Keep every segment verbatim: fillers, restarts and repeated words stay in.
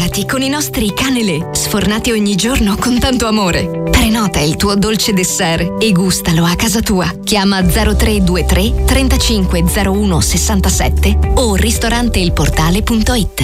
gelati con i nostri canelè, sfornati ogni giorno con tanto amore. Prenota il tuo dolce dessert e gustalo a casa tua. Chiama zero tre due tre trentacinque zero uno sessantasette o ristorante il portale punto it.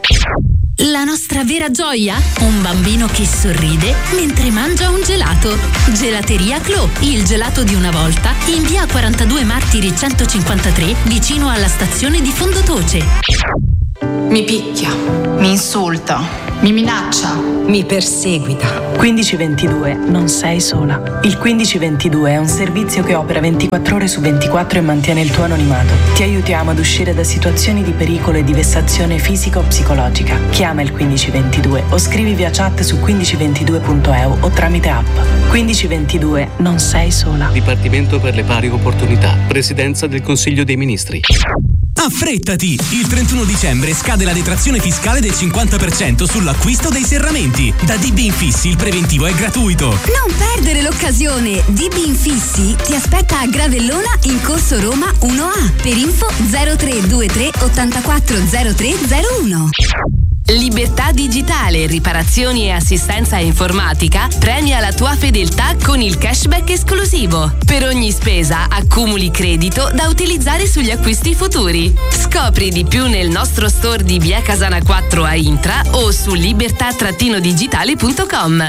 La nostra vera gioia? Un bambino che sorride mentre mangia un gelato. Gelateria Clò, il gelato di una volta, in via quarantadue Martiri centocinquantatré, vicino alla stazione di Fondotoce. Mi picchia, mi insulta, mi minaccia, mi perseguita. quindici ventidue, non sei sola. Il quindici ventidue è un servizio che opera ventiquattro ore su ventiquattro e mantiene il tuo anonimato. Ti aiutiamo ad uscire da situazioni di pericolo e di vessazione fisica o psicologica. Chiama il quindici ventidue o scrivi via chat su quindici ventidue punto e u o tramite app. quindici ventidue, non sei sola. Dipartimento per le pari opportunità. Presidenza del Consiglio dei Ministri. Affrettati! Il trentuno dicembre scade la detrazione fiscale del cinquanta per cento sull'acquisto dei serramenti. Da D B Infissi il preventivo è gratuito. Non perdere l'occasione! D B Infissi ti aspetta a Gravellona in corso Roma uno A. Per info zero tre due tre ottantaquattro zero tre zero uno. Libertà Digitale, riparazioni e assistenza informatica premia la tua fedeltà con il cashback esclusivo. Per ogni spesa accumuli credito da utilizzare sugli acquisti futuri. Scopri di più nel nostro store di via Casana quattro a Intra o su libertà digitale punto com.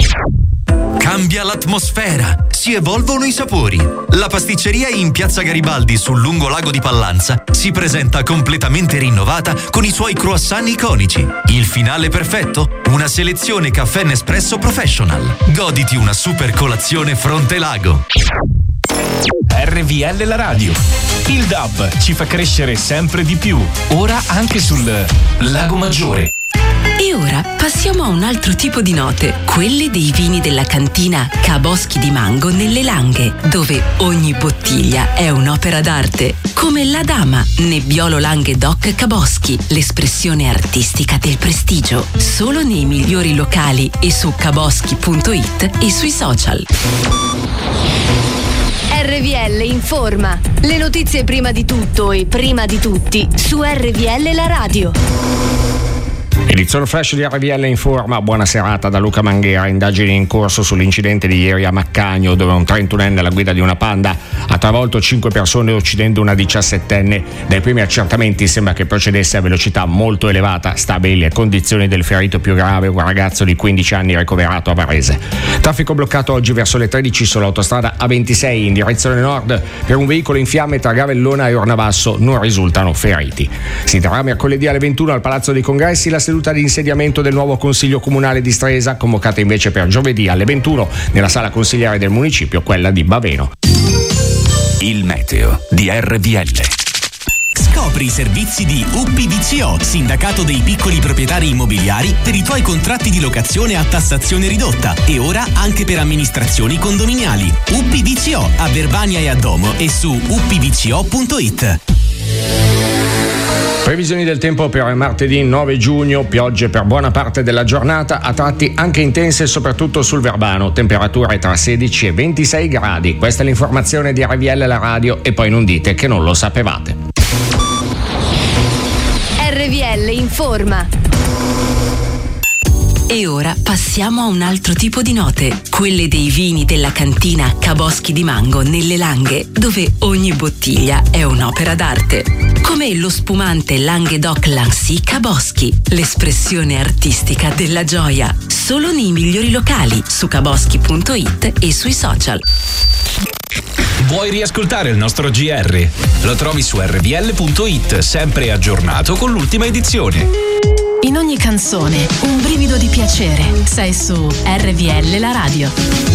Cambia l'atmosfera, si evolvono i sapori. La pasticceria in Piazza Garibaldi sul lungolago di Pallanza si presenta completamente rinnovata con i suoi croissant iconici. Il finale perfetto? Una selezione caffè Nespresso Professional. Goditi una super colazione fronte lago. R V L la radio. Il D A B ci fa crescere sempre di più. Ora anche sul Lago Maggiore. E ora passiamo a un altro tipo di note, quelle dei vini della cantina Ca' Boschi di Mango nelle Langhe, dove ogni bottiglia è un'opera d'arte. Come la Dama, Nebbiolo Langhe Doc Ca' Boschi, l'espressione artistica del prestigio. Solo nei migliori locali e su caboschi punto it e sui social. R V L informa. Le notizie prima di tutto e prima di tutti su R V L la radio. Edizione flash di R V L informa. Buona serata da Luca Manghera. Indagini in corso sull'incidente di ieri a Maccagno, dove un trentunenne alla guida di una Panda ha travolto cinque persone uccidendo una diciassettenne. Dai primi accertamenti sembra che procedesse a velocità molto elevata. Stabili le condizioni del ferito più grave, un ragazzo di quindici anni ricoverato a Varese. Traffico bloccato oggi verso le tredici sull'autostrada A ventisei in direzione nord per un veicolo in fiamme tra Gravellona e Ornavasso. Non risultano feriti. Si terrà mercoledì alle ventuno al Palazzo dei Congressi la seduta di insediamento del nuovo Consiglio Comunale di Stresa, convocata invece per giovedì alle ventuno nella sala consigliare del municipio, quella di Baveno. Il meteo di R V L. Scopri i servizi di U P V C O, sindacato dei piccoli proprietari immobiliari, per i tuoi contratti di locazione a tassazione ridotta e ora anche per amministrazioni condominiali. U P V C O a Verbania e a Domo e su u p v c o punto it. Previsioni del tempo per martedì nove giugno, piogge per buona parte della giornata, a tratti anche intense soprattutto sul Verbano, temperature tra sedici e ventisei gradi. Questa è l'informazione di R V L la radio e poi non dite che non lo sapevate. R V L informa. E ora passiamo a un altro tipo di note, quelle dei vini della cantina Ca' Boschi di Mango nelle Langhe, dove ogni bottiglia è un'opera d'arte. Come lo spumante Langhe Doc Lancy Ca' Boschi, l'espressione artistica della gioia. Solo nei migliori locali, su caboschi punto it e sui social. Vuoi riascoltare il nostro G R? Lo trovi su r v l punto it, sempre aggiornato con l'ultima edizione. In ogni canzone un brivido di piacere. Sei su R V L la radio.